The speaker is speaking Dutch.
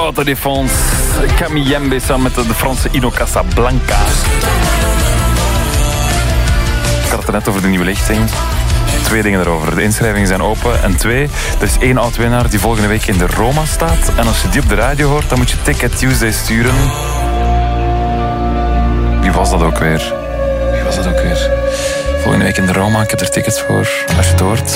Auto Défense, Camille Yembe samen met de Franse Ino Casablanca. Ik had het er net over de nieuwe lichting. 2 dingen erover. De inschrijvingen zijn open. En 2, er is 1 oud-winnaar die volgende week in de Roma staat. En als je die op de radio hoort, dan moet je Ticket Tuesday sturen. Wie was dat ook weer? Volgende week in de Roma, ik heb er tickets voor. Als je het hoort.